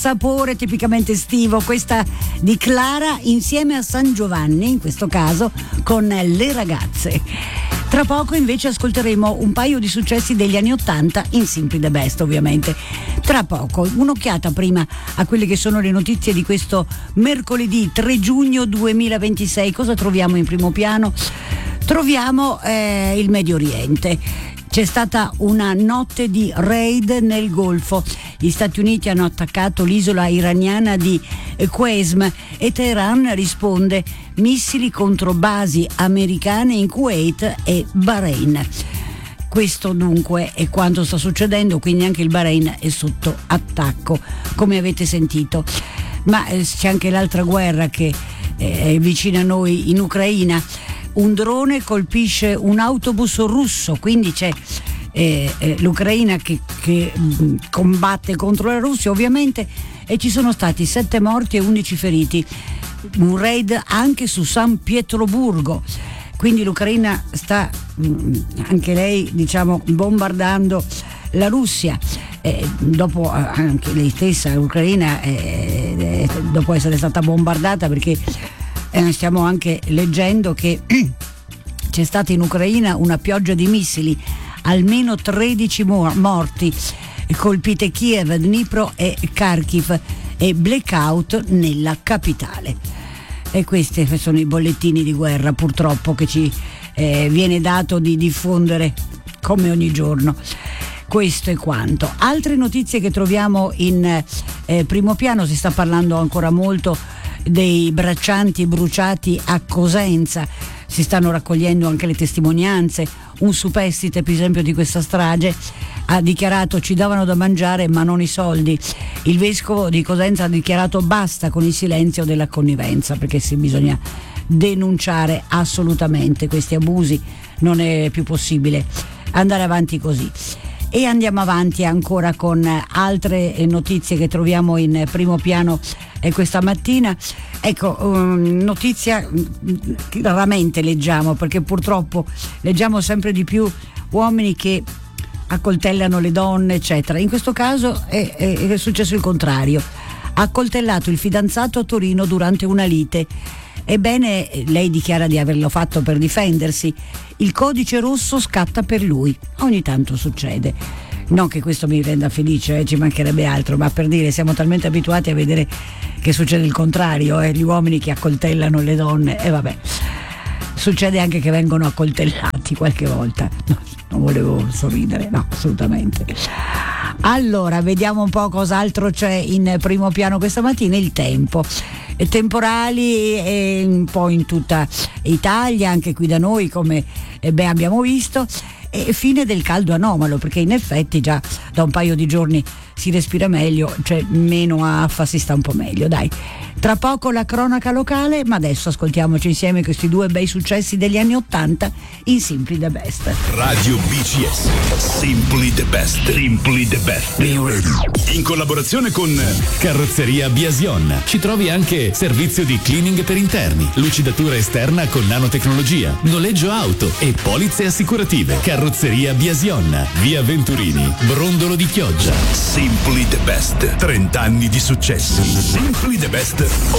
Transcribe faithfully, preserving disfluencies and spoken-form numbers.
sapore tipicamente estivo, questa di Clara insieme a San Giovanni, in questo caso con Le Ragazze. Tra poco invece ascolteremo un paio di successi degli anni Ottanta in Simply the Best, ovviamente. Tra poco, un'occhiata prima a quelle che sono le notizie di questo mercoledì tre giugno duemilaventisei. Cosa troviamo in primo piano? Troviamo eh, il Medio Oriente. C'è stata una notte di raid nel Golfo. Gli Stati Uniti hanno attaccato l'isola iraniana di Qesm e Teheran risponde missili contro basi americane in Kuwait e Bahrain. Questo dunque è quanto sta succedendo, quindi anche il Bahrain è sotto attacco, come avete sentito. Ma eh, c'è anche l'altra guerra che eh, è vicina a noi in Ucraina. Un drone colpisce un autobus russo, quindi c'è eh, eh, l'Ucraina che, che mh, combatte contro la Russia ovviamente, e ci sono stati sette morti e undici feriti. Un raid anche su San Pietroburgo, quindi l'Ucraina sta mh, anche lei diciamo bombardando la Russia. Eh, dopo anche lei stessa l'Ucraina eh, eh, dopo essere stata bombardata, perché Eh, stiamo anche leggendo che c'è stata in Ucraina una pioggia di missili, almeno tredici morti, colpite Kiev, Dnipro e Kharkiv, e blackout nella capitale. E questi sono i bollettini di guerra purtroppo che ci eh, viene dato di diffondere come ogni giorno. Questo è quanto. Altre notizie che troviamo in eh, primo piano: si sta parlando ancora molto dei braccianti bruciati a Cosenza, si stanno raccogliendo anche le testimonianze. Un superstite per esempio di questa strage ha dichiarato: ci davano da mangiare ma non i soldi. Il vescovo di Cosenza ha dichiarato basta con il silenzio della connivenza, perché sì, bisogna denunciare assolutamente questi abusi, non è più possibile andare avanti così. E andiamo avanti ancora con altre notizie che troviamo in primo piano eh, questa mattina. Ecco, um, notizia che raramente leggiamo, perché purtroppo leggiamo sempre di più uomini che accoltellano le donne, eccetera. In questo caso è, è, è successo il contrario. Ha accoltellato il fidanzato a Torino durante una lite. Ebbene, lei dichiara di averlo fatto per difendersi. Il codice rosso scatta per lui. Ogni tanto succede. Non che questo mi renda felice, eh, ci mancherebbe altro, ma per dire, siamo talmente abituati a vedere che succede il contrario, eh, gli uomini che accoltellano le donne, e eh, vabbè. Succede anche che vengono accoltellati qualche volta. No, non volevo sorridere, no, assolutamente. Allora, vediamo un po' cos'altro c'è in primo piano questa mattina. Il tempo. Temporali eh, un po' in tutta Italia, anche qui da noi, come eh, beh, abbiamo visto, e fine del caldo anomalo, perché in effetti già da un paio di giorni si respira meglio, cioè meno affa, si sta un po' meglio, dai. Tra poco la cronaca locale, ma adesso ascoltiamoci insieme questi due bei successi degli anni Ottanta in Simply the Best. Radio B C S, Simply the Best, Simply the Best. In collaborazione con Carrozzeria Biasion. Ci trovi anche servizio di cleaning per interni, lucidatura esterna con nanotecnologia, noleggio auto e polizze assicurative. Carrozzeria Biasion, via Venturini, Brondolo di Chioggia. Simply the Best, trenta anni di successi. Simply the Best